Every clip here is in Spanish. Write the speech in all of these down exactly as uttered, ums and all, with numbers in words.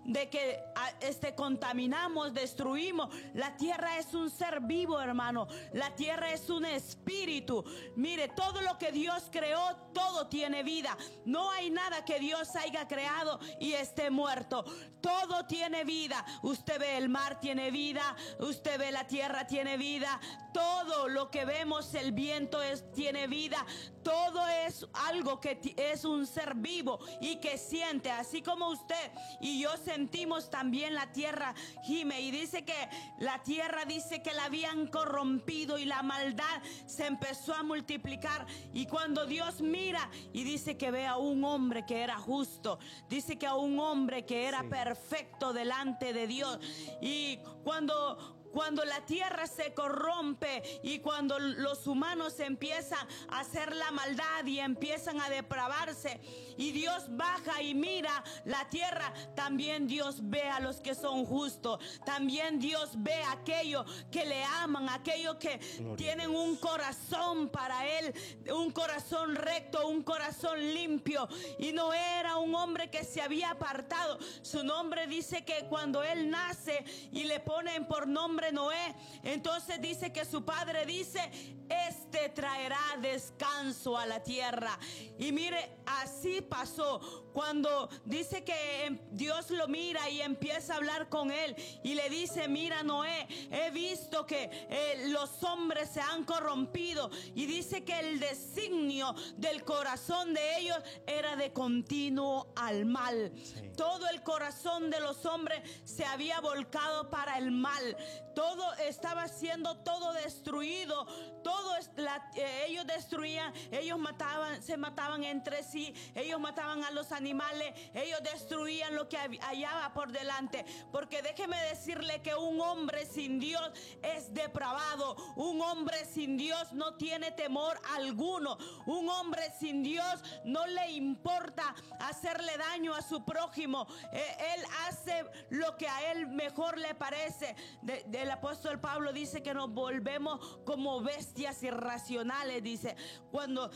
de que este, contaminamos, destruimos. La tierra es un ser vivo, hermano. La tierra es un espíritu. Mire, todo lo que Dios creó, todo tiene vida. No hay nada que Dios haya creado y esté muerto. Todo tiene vida. Usted ve el mar, tiene vida. Usted ve la tierra, tiene vida. Todo lo que vemos, el viento es, tiene vida. Todo es algo que es un ser vivo y que siente, así como usted y yo sentimos. También la tierra gime, y dice que la tierra, dice que la habían corrompido y la maldad se empezó a multiplicar. Y cuando Dios mira y dice que ve a un hombre que era justo, dice que a un hombre que era sí. perfecto delante de Dios. Y cuando Cuando la tierra se corrompe y cuando los humanos empiezan a hacer la maldad y empiezan a depravarse, y Dios baja y mira la tierra, también Dios ve a los que son justos. También Dios ve a aquellos que le aman, aquellos que Gloria tienen un corazón para Él, un corazón recto, un corazón limpio. Y no era un hombre que se había apartado. Su nombre, dice que cuando él nace y le ponen por nombre Noé, entonces dice que su padre dice: este traerá descanso a la tierra. Y mire, así pasó. Cuando dice que Dios lo mira y empieza a hablar con él y le dice: mira, Noé, he visto que eh, los hombres se han corrompido. Y dice que el designio del corazón de ellos era de continuo al mal. Sí. Todo el corazón de los hombres se había volcado para el mal. Todo estaba siendo todo destruido. Todo la, eh, ellos destruían, ellos mataban, se mataban entre sí, ellos mataban a los animales, ellos destruían lo que hallaba por delante. Porque déjeme decirle que un hombre sin Dios es depravado. Un hombre sin Dios no tiene temor alguno. Un hombre sin Dios no le importa hacerle daño a su prójimo. Eh, él hace lo que a él mejor le parece. De, de, el apóstol Pablo dice que nos volvemos como bestias irracionales, dice, cuando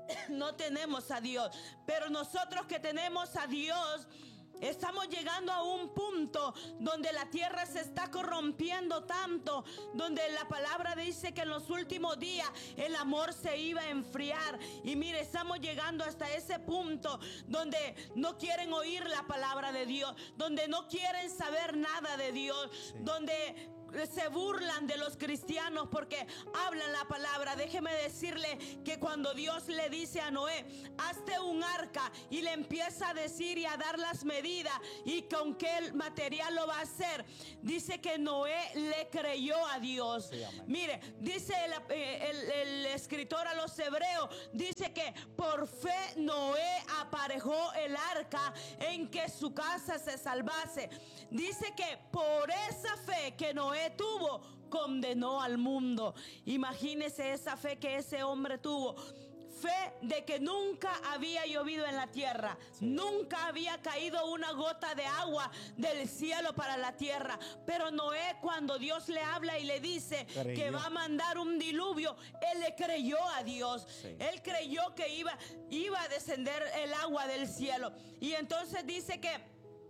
no tenemos a Dios. Pero nosotros que tenemos a Dios, estamos llegando a un punto donde la tierra se está corrompiendo tanto, donde la palabra dice que en los últimos días el amor se iba a enfriar. Y mire, estamos llegando hasta ese punto donde no quieren oír la palabra de Dios, donde no quieren saber nada de Dios, sí. donde se burlan de los cristianos porque hablan la palabra. Déjeme decirle que cuando Dios le dice a Noé: hazte un arca, y le empieza a decir y a dar las medidas y con qué material lo va a hacer, dice que Noé le creyó a Dios. Sí, mire, dice el, el, el escritor a los hebreos, dice que por fe Noé aparejó el arca en que su casa se salvase. Dice que por esa fe que Noé tuvo, condenó al mundo. Imagínese esa fe que ese hombre tuvo. Fe de que nunca había llovido en la tierra, sí. nunca había caído una gota de agua del cielo para la tierra. Pero Noé, cuando Dios le habla y le dice creyó. que va a mandar un diluvio, él le creyó a Dios. Sí. Él creyó que iba, iba a descender el agua del cielo. Y entonces dice que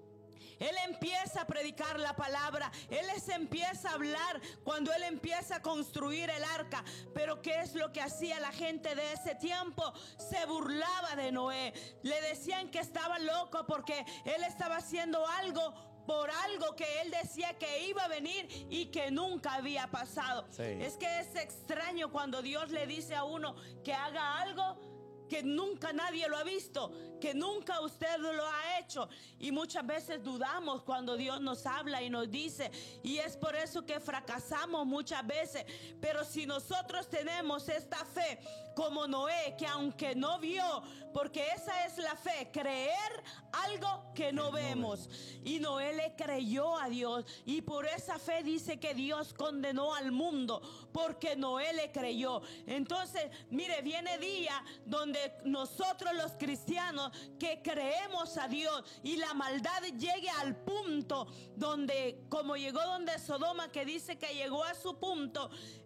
él empieza a predicar la palabra. Él les empieza a hablar cuando él empieza a construir el arca. Pero ¿qué es lo que hacía la gente de ese tiempo? Se burlaba de Noé. Le decían que estaba loco porque él estaba haciendo algo por algo que él decía que iba a venir y que nunca había pasado. Sí. Es que es extraño cuando Dios le dice a uno que haga algo que nunca nadie lo ha visto, que nunca usted lo ha hecho. Y muchas veces dudamos cuando Dios nos habla y nos dice, y es por eso que fracasamos muchas veces. Pero si nosotros tenemos esta fe como Noé, que aunque no vio, porque esa es la fe, creer algo que no vemos. Y Noé le creyó a Dios, y por esa fe dice que Dios condenó al mundo, porque Noé le creyó. Entonces, mire, viene día donde nosotros los cristianos que creemos a Dios y la maldad llegue al punto donde, como llegó donde Sodoma, que dice que llegó a su punto,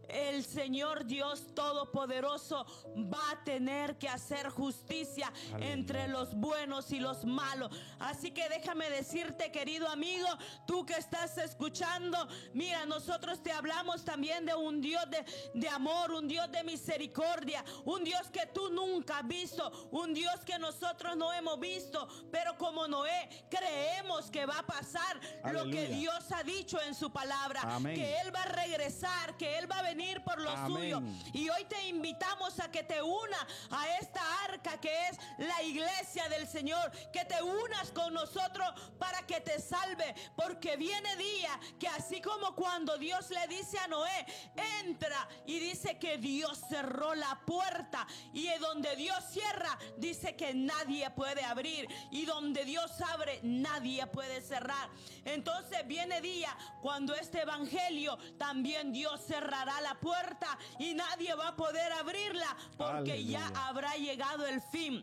el Señor Dios Todopoderoso va a tener que hacer justicia Aleluya. entre los buenos y los malos. Así que déjame decirte, querido amigo, tú que estás escuchando, mira, nosotros te hablamos también de un Dios de, de amor, un Dios de misericordia, un Dios que tú nunca has visto, un Dios que nosotros no hemos visto, pero como Noé creemos que va a pasar Aleluya. lo que Dios ha dicho en su palabra. Amén. Que Él va a regresar, que Él va a venir por lo Amén. suyo. Y hoy te invitamos a que te una a esta arca que es la iglesia del Señor, que te unas con nosotros para que te salve, porque viene día que así como cuando Dios le dice a Noé, entra, y dice que Dios cerró la puerta, y donde Dios cierra, dice que nadie puede abrir, y donde Dios abre, nadie puede cerrar. Entonces viene día cuando este evangelio también Dios cerrará la puerta y nadie va a poder abrirla, porque Aleluya. ya habrá llegado el fin.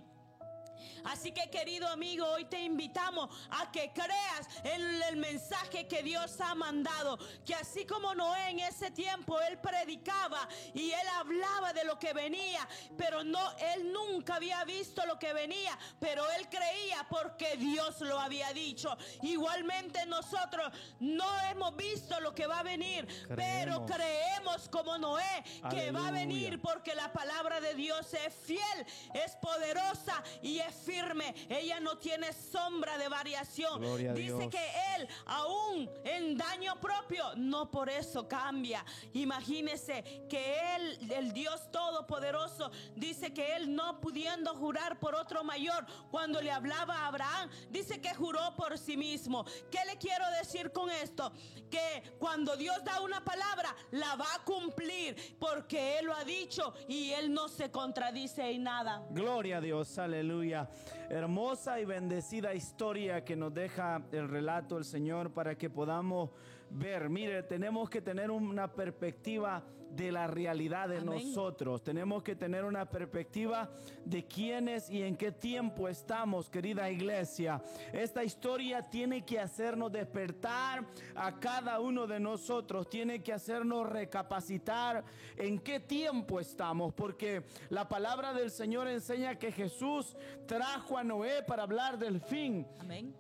Así que, querido amigo, hoy te invitamos a que creas en el mensaje que Dios ha mandado, que así como Noé en ese tiempo él predicaba y él hablaba de lo que venía, pero no, él nunca había visto lo que venía, pero él creía porque Dios lo había dicho. Igualmente nosotros no hemos visto lo que va a venir, Creemos. pero creemos como Noé que va a Aleluya. venir, porque la palabra de Dios es fiel, es poderosa y es firme. Ella no tiene sombra de variación. Gloria a Dice Dios. que Él, aún en daño propio, no por eso cambia. Imagínese que Él, el Dios Todopoderoso, dice que Él, no pudiendo jurar por otro mayor, cuando le hablaba a Abraham, dice que juró por sí mismo. ¿Qué le quiero decir con esto? Que cuando Dios da una palabra, la va a cumplir, porque Él lo ha dicho y Él no se contradice en nada. Gloria a Dios, aleluya. Hermosa y bendecida historia que nos deja el relato del Señor para que podamos ver. Mire, tenemos que tener una perspectiva de la realidad de Amén. nosotros. Tenemos que tener una perspectiva de quiénes y en qué tiempo estamos, querida iglesia. Esta historia tiene que hacernos despertar a cada uno de nosotros. Tiene que hacernos recapacitar en qué tiempo estamos, porque la palabra del Señor enseña que Jesús trajo a Noé para hablar del fin. Amén.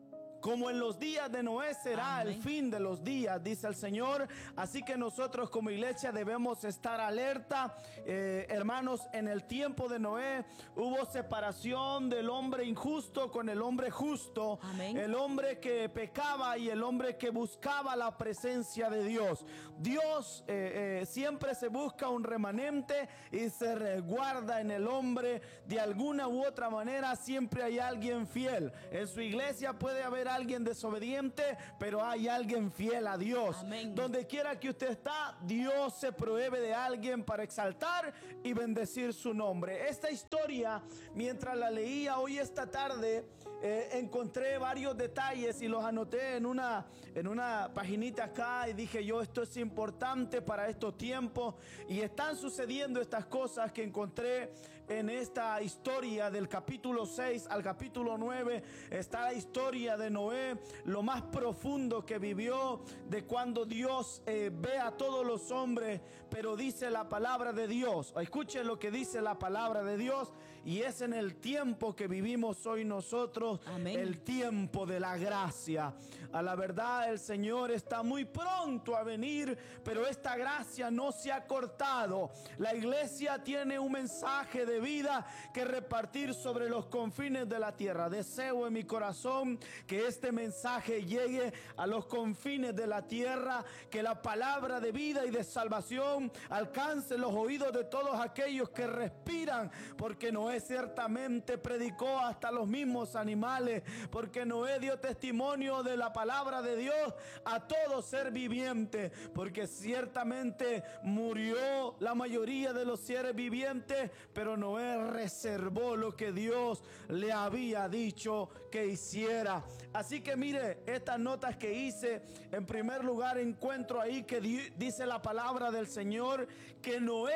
Como en los días de Noé será Amén. el fin de los días, dice el Señor. Así que nosotros como iglesia debemos estar alerta. Eh, hermanos, en el tiempo de Noé hubo separación del hombre injusto con el hombre justo. Amén. El hombre que pecaba y el hombre que buscaba la presencia de Dios. Dios eh, eh, siempre se busca un remanente y se resguarda en el hombre. De alguna u otra manera siempre hay alguien fiel. En su iglesia puede haber alguien desobediente, pero hay alguien fiel a Dios. Amén. Donde quiera que usted está, Dios se provee de alguien para exaltar y bendecir su nombre. Esta historia, mientras la leía hoy esta tarde, eh, encontré varios detalles y los anoté en una, en una paginita acá, y dije yo, esto es importante para estos tiempos, y están sucediendo estas cosas que encontré en esta historia. Del capítulo seis al capítulo nueve está la historia de Noé, lo más profundo que vivió, de cuando Dios eh, ve a todos los hombres, pero dice la palabra de Dios, escuchen lo que dice la palabra de Dios, y es en el tiempo que vivimos hoy nosotros. Amén. El tiempo de la gracia. A la verdad, el Señor está muy pronto a venir, pero esta gracia no se ha cortado. La iglesia tiene un mensaje de vida que repartir sobre los confines de la tierra. Deseo en mi corazón que este mensaje llegue a los confines de la tierra, que la palabra de vida y de salvación alcance los oídos de todos aquellos que respiran, porque Noé ciertamente predicó hasta los mismos animales, porque Noé dio testimonio de la palabra de Dios a todo ser viviente, porque ciertamente murió la mayoría de los seres vivientes, pero Noé reservó lo que Dios le había dicho que hiciera. Así que mire, estas notas que hice, en primer lugar encuentro ahí que di- dice la palabra del Señor que Noé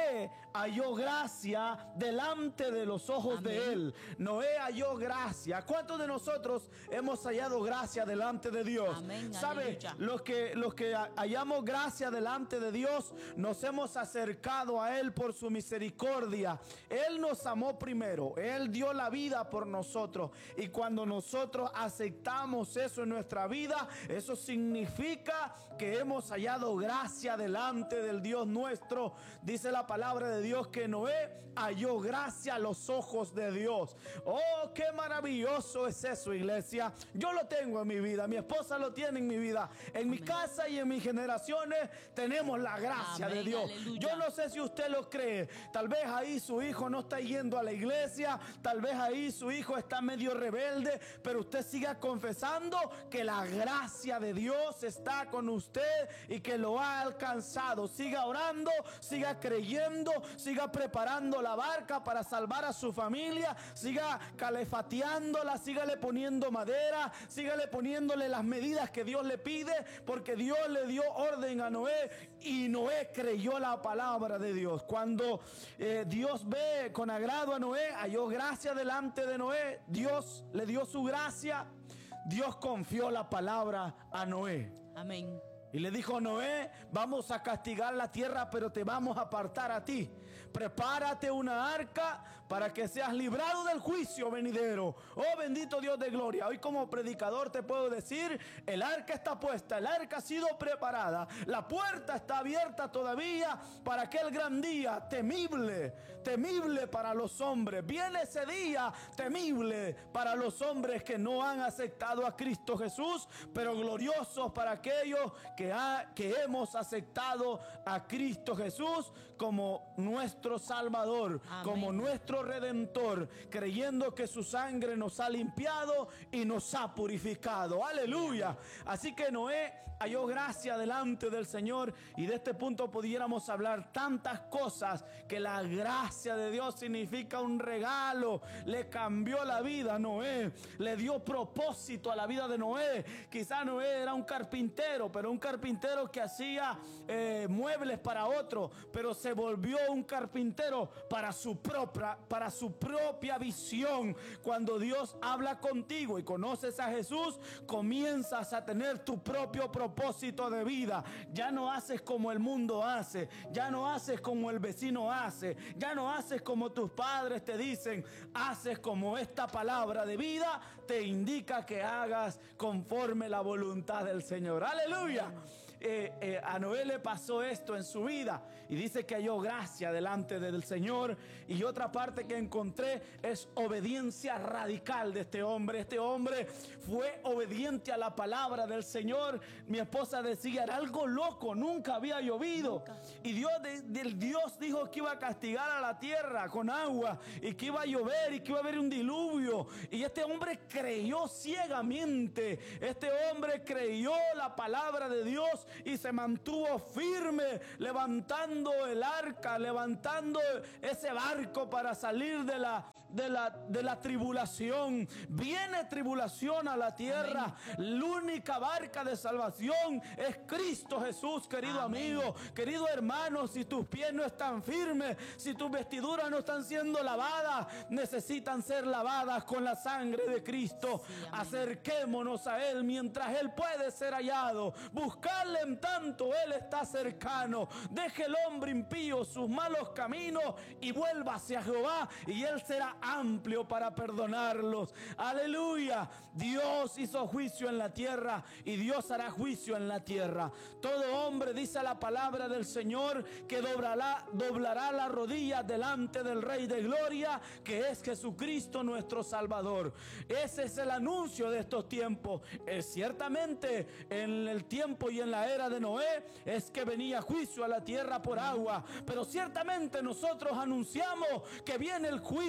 halló gracia delante de los ojos Amén. de él. Noé halló gracia. ¿Cuántos de nosotros hemos hallado gracia delante de Dios? Amén, ¿Sabe? aleluya. Los que, los que hallamos gracia delante de Dios, nos hemos acercado a él por su misericordia. Él nos amó primero. Él dio la vida por nosotros. Y cuando nosotros aceptamos eso en nuestra vida, eso significa que hemos hallado gracia delante del Dios nuestro. Dice la palabra de Dios que Noé halló gracia a los ojos de Dios. Oh, qué maravilloso es eso, iglesia. Yo lo tengo en mi vida, mi esposa lo tiene en mi vida, en mi casa y en mis generaciones tenemos la gracia Amén, de Dios. aleluya. Yo no sé si usted lo cree. Tal vez ahí su hijo no está yendo a la iglesia, tal vez ahí su hijo está medio rebelde, pero usted siga confesando que la gracia de Dios está con usted y que lo ha alcanzado. Siga orando, siga creyendo, siga preparando la barca para salvar a su familia, siga calefateándola, sígale poniendo madera, sígale poniéndole las medidas que Dios le pide, porque Dios le dio orden a Noé y Noé creyó la palabra de Dios. Cuando eh, Dios ve con agrado a Noé, halló gracia delante de Noé, Dios le dio su gracia, Dios confió la palabra a Noé. Amén. Y le dijo: Noé, vamos a castigar la tierra, pero te vamos a apartar a ti. Prepárate una arca para que seas librado del juicio venidero. Oh, bendito Dios de gloria. Hoy como predicador te puedo decir, el arca está puesta, el arca ha sido preparada, la puerta está abierta todavía para aquel gran día temible, temible para los hombres. Viene ese día temible para los hombres que no han aceptado a Cristo Jesús, pero gloriosos para aquellos que, ha, que hemos aceptado a Cristo Jesús como nuestro Salvador, Amén. Como nuestro Redentor, creyendo que su sangre nos ha limpiado y nos ha purificado. Aleluya. Así que Noé halló gracia delante del Señor, y de este punto pudiéramos hablar tantas cosas, que la gracia de Dios significa un regalo. Le cambió la vida a Noé, le dio propósito a la vida de Noé. Quizá Noé era un carpintero, pero un carpintero que hacía eh, muebles para otro, pero se volvió un carpintero para su propia, para su propia visión. Cuando Dios habla contigo y conoces a Jesús, comienzas a tener tu propio propósito de vida. Ya no haces como el mundo hace, ya no haces como el vecino hace, ya no haces como tus padres te dicen, haces como esta palabra de vida te indica que hagas conforme la voluntad del Señor. Aleluya. Eh, eh, a Noé le pasó esto en su vida, y dice que halló gracia delante del Señor. Y otra parte que encontré es obediencia radical de este hombre. Este hombre fue obediente a la palabra del Señor. Mi esposa decía, era algo loco, nunca había llovido, nunca. Y Dios, de, de, Dios dijo que iba a castigar a la tierra con agua, y que iba a llover, y que iba a haber un diluvio. Y este hombre creyó ciegamente. Este hombre creyó la palabra de Dios y se mantuvo firme, levantando el arca, levantando ese barco para salir de la, de la, de la tribulación. Viene tribulación a la tierra. Amén. La única barca de salvación es Cristo Jesús, querido Amén. Amigo, querido hermano. Si tus pies no están firmes, si tus vestiduras no están siendo lavadas, necesitan ser lavadas con la sangre de Cristo. Sí, acerquémonos a Él mientras Él puede ser hallado. Buscarle en tanto Él está cercano. Deje el hombre impío sus malos caminos y vuelva hacia Jehová, y Él será amplio para perdonarlos. Aleluya. Dios hizo juicio en la tierra, y Dios hará juicio en la tierra. Todo hombre, dice la palabra del Señor, que doblará, doblará la rodilla delante del Rey de Gloria, que es Jesucristo nuestro Salvador. Ese es el anuncio de estos tiempos. Es ciertamente en el tiempo y en la era de Noé es que venía juicio a la tierra por agua, pero ciertamente nosotros anunciamos que viene el juicio del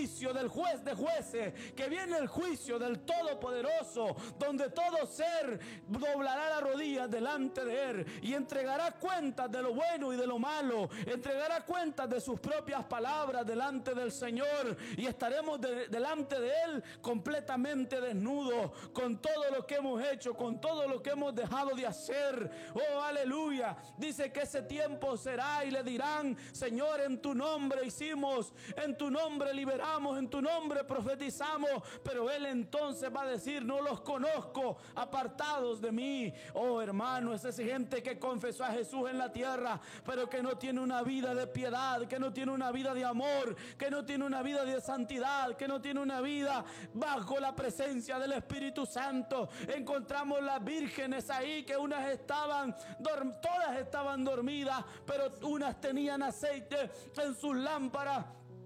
del juez de jueces, que viene el juicio del Todopoderoso, donde todo ser doblará la rodilla delante de Él y entregará cuentas de lo bueno y de lo malo, entregará cuentas de sus propias palabras delante del Señor, y estaremos de, delante de Él completamente desnudos, con todo lo que hemos hecho, con todo lo que hemos dejado de hacer. Oh, aleluya. Dice que ese tiempo será y le dirán: Señor, en tu nombre hicimos, en tu nombre liberamos, en tu nombre profetizamos. Pero Él entonces va a decir: no los conozco, apartados de mí. Oh, hermano, es esa gente que confesó a Jesús en la tierra, pero que no tiene una vida de piedad, que no tiene una vida de amor, que no tiene una vida de santidad, que no tiene una vida bajo la presencia del Espíritu Santo. Encontramos las vírgenes ahí, que unas estaban, todas estaban dormidas, pero unas tenían aceite en sus lámparas.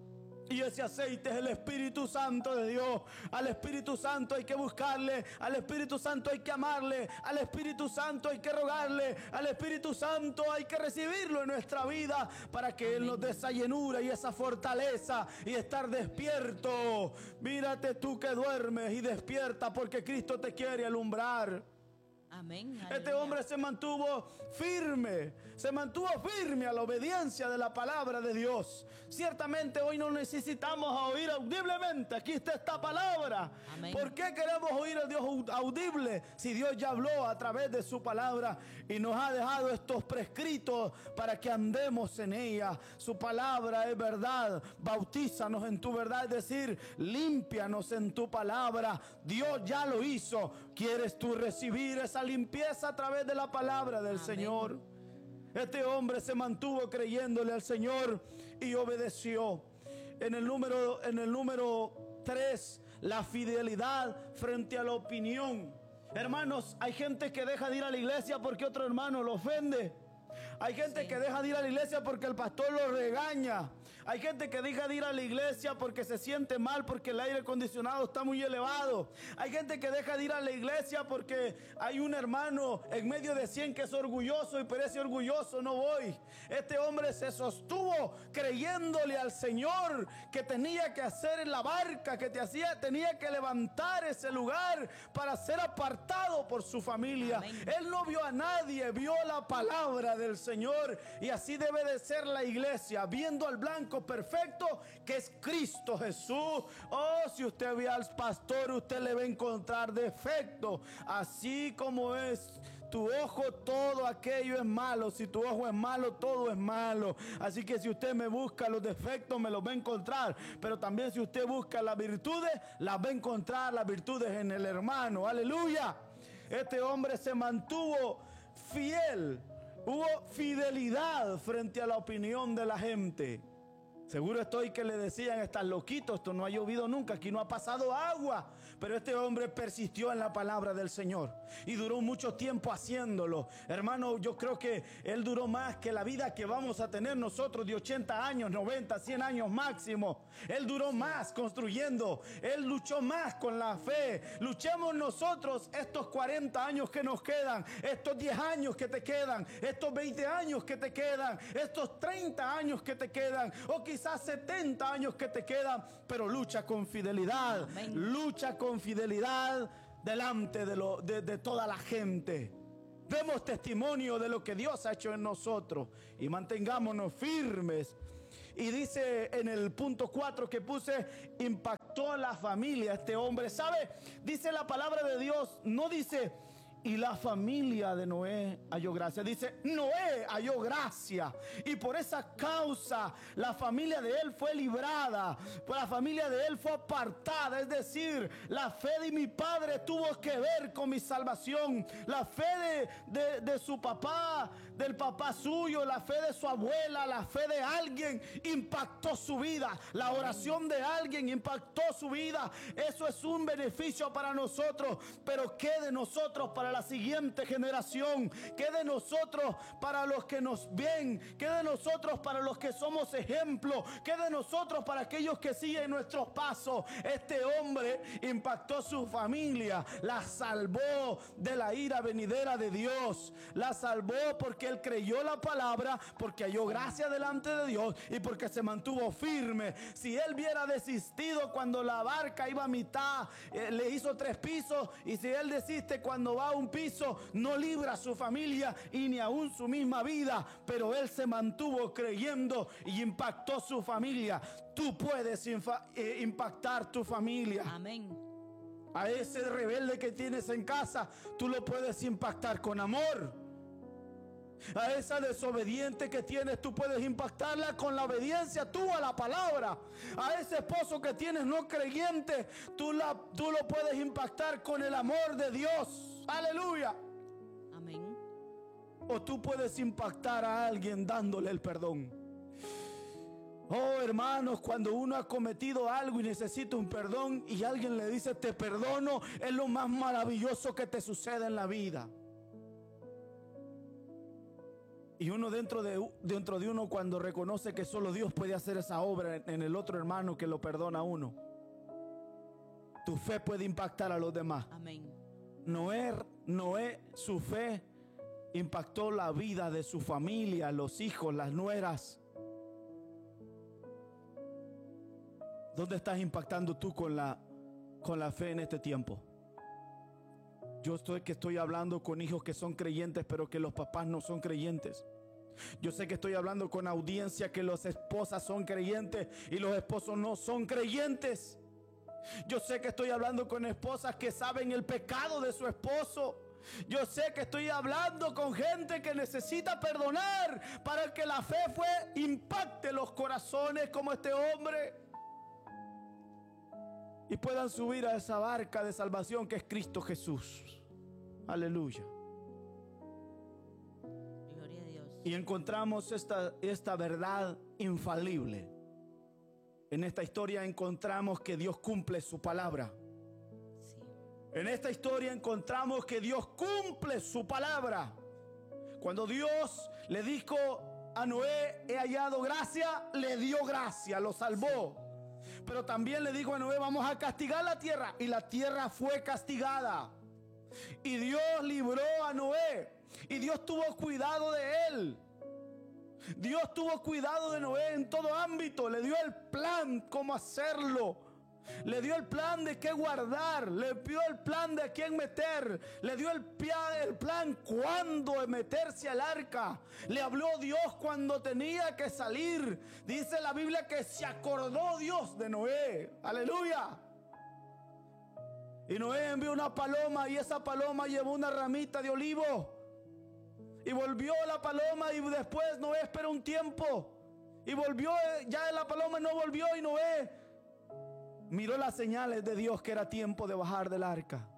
Y ese aceite es el Espíritu Santo de Dios. Al Espíritu Santo hay que buscarle, al Espíritu Santo hay que amarle, al Espíritu Santo hay que rogarle, al Espíritu Santo hay que recibirlo en nuestra vida para que Él nos dé esa llenura y esa fortaleza y estar despierto. Mírate tú que duermes y despierta, porque Cristo te quiere alumbrar. Amén. Este hombre se mantuvo firme, se mantuvo firme a la obediencia de la palabra de Dios. Ciertamente hoy no necesitamos oír audiblemente. Aquí está esta palabra. Amén. ¿Por qué queremos oír a Dios audible si Dios ya habló a través de su palabra y nos ha dejado estos prescritos para que andemos en ella? Su palabra es verdad. Bautízanos en tu verdad, es decir, límpianos en tu palabra. Dios ya lo hizo. ¿Quieres tú recibir esa limpieza a través de la palabra del Amén. Señor? Este hombre se mantuvo creyéndole al Señor y obedeció. En el número, en el número tres, la fidelidad frente a la opinión. Hermanos, hay gente que deja de ir a la iglesia porque otro hermano lo ofende. Hay gente sí. que deja de ir a la iglesia porque el pastor lo regaña. Hay gente que deja de ir a la iglesia porque se siente mal, porque el aire acondicionado está muy elevado. Hay gente que deja de ir a la iglesia porque hay un hermano en medio de cien que es orgulloso y por ese orgulloso no voy. Este hombre se sostuvo creyéndole al Señor que tenía que hacer en la barca, que te hacía, tenía que levantar ese lugar para ser apartado por su familia. Amén. Él no vio a nadie, vio la palabra del Señor, y así debe de ser la iglesia, viendo al blanco perfecto que es Cristo Jesús. Oh, si usted ve al pastor, usted le va a encontrar defecto, así como es tu ojo, todo aquello es malo. Si tu ojo es malo, todo es malo. Así que si usted me busca los defectos, me los va a encontrar. Pero también si usted busca las virtudes, las va a encontrar, las virtudes en el hermano. Aleluya. Este hombre se mantuvo fiel. Hubo fidelidad frente a la opinión de la gente. Seguro estoy que le decían: estás loquito, esto no ha llovido nunca, aquí no ha pasado agua. Pero este hombre persistió en la palabra del Señor y duró mucho tiempo haciéndolo. Hermano, yo creo que él duró más que la vida que vamos a tener nosotros de ochenta años, noventa, cien años máximo. Él duró más construyendo, él luchó más con la fe. Luchemos nosotros estos cuarenta años que nos quedan, estos diez años que te quedan, estos veinte años que te quedan, estos treinta años que te quedan, o quizás setenta años que te quedan, pero lucha con fidelidad. Amén. Lucha con fidelidad delante de, lo, de, de toda la gente. Demos testimonio de lo que Dios ha hecho en nosotros y mantengámonos firmes. Y dice en el punto cuatro que puse: impactó a la familia este hombre. ¿Sabe? Dice la palabra de Dios, no dice: y la familia de Noé halló gracia. Dice: Noé halló gracia, y por esa causa la familia de él fue librada, la familia de él fue apartada. Es decir, la fe de mi padre tuvo que ver con mi salvación. La fe de, de, de su papá, del papá suyo, la fe de su abuela, la fe de alguien impactó su vida. La oración de alguien impactó su vida. Eso es un beneficio para nosotros. Pero ¿qué de nosotros para la la siguiente generación, que de nosotros para los que nos ven, que de nosotros para los que somos ejemplo, que de nosotros para aquellos que siguen nuestros pasos. Este hombre impactó su familia, la salvó de la ira venidera de Dios, la salvó porque él creyó la palabra, porque halló gracia delante de Dios y porque se mantuvo firme. Si él hubiera desistido cuando la barca iba a mitad, eh, le hizo tres pisos, y si él desiste cuando va a un piso, no libra a su familia y ni aún su misma vida, pero él se mantuvo creyendo y impactó su familia. Tú puedes eh, impactar tu familia. Amén. A ese rebelde que tienes en casa, tú lo puedes impactar con amor. A esa desobediente que tienes, tú puedes impactarla con la obediencia tú a la palabra. A ese esposo que tienes no creyente, tú, la, tú lo puedes impactar con el amor de Dios. Aleluya. Amén. O tú puedes impactar a alguien dándole el perdón. Oh, hermanos, cuando uno ha cometido algo y necesita un perdón y alguien le dice te perdono, es lo más maravilloso que te sucede en la vida. Y uno dentro de, dentro de uno, cuando reconoce que solo Dios puede hacer esa obra en el otro hermano que lo perdona a uno, tu fe puede impactar a los demás. Amén. Noé, Noé, su fe impactó la vida de su familia, los hijos, las nueras. ¿Dónde estás impactando tú con la, con la fe en este tiempo? Yo estoy que estoy hablando con hijos que son creyentes, pero que los papás no son creyentes. Yo sé que estoy hablando con audiencia que las esposas son creyentes y los esposos no son creyentes. Yo sé que estoy hablando con esposas que saben el pecado de su esposo. Yo sé que estoy hablando con gente que necesita perdonar para que la fe fue impacte los corazones como este hombre y puedan subir a esa barca de salvación que es Cristo Jesús. Aleluya. Gloria a Dios. Y encontramos esta, esta verdad infalible. En esta historia encontramos que Dios cumple su palabra. Sí. En esta historia encontramos que Dios cumple su palabra. Cuando Dios le dijo a Noé, he hallado gracia, le dio gracia, lo salvó. Pero también le dijo a Noé, vamos a castigar la tierra. Y la tierra fue castigada. Y Dios libró a Noé. Y Dios tuvo cuidado de él. Dios tuvo cuidado de Noé en todo ámbito. Le dio el plan cómo hacerlo. Le dio el plan de qué guardar. Le dio el plan de a quién meter. Le dio el, el plan cuándo meterse al arca. Le habló Dios cuando tenía que salir. Dice la Biblia que se acordó Dios de Noé. Aleluya. Y Noé envió una paloma y esa paloma llevó una ramita de olivo. Y volvió la paloma y después Noé esperó un tiempo. Y volvió, ya la paloma no volvió y Noé miró las señales de Dios que era tiempo de bajar del arca.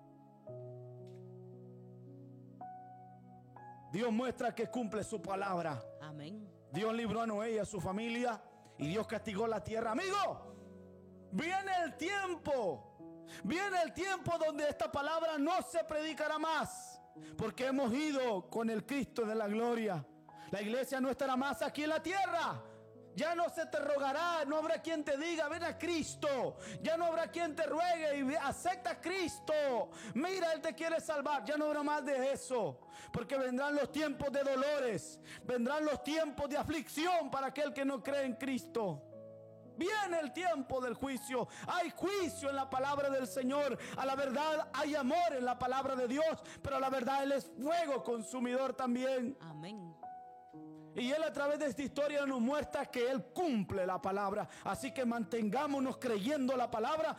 Dios muestra que cumple su palabra. Amén. Dios libró a Noé y a su familia y Dios castigó la tierra. Amigo, viene el tiempo. Viene el tiempo donde esta palabra no se predicará más, porque hemos ido con el Cristo de la gloria. La iglesia no estará más aquí en la tierra. Ya no se te rogará, no habrá quien te diga, ven a Cristo. Ya no habrá quien te ruegue y acepta a Cristo. Mira, Él te quiere salvar. Ya no habrá más de eso, porque vendrán los tiempos de dolores, vendrán los tiempos de aflicción para aquel que no cree en Cristo. Viene el tiempo del juicio. Hay juicio en la palabra del Señor. A la verdad hay amor en la palabra de Dios, pero a la verdad Él es fuego consumidor también. Amén. Y Él a través de esta historia nos muestra que Él cumple la palabra. Así que mantengámonos creyendo la palabra,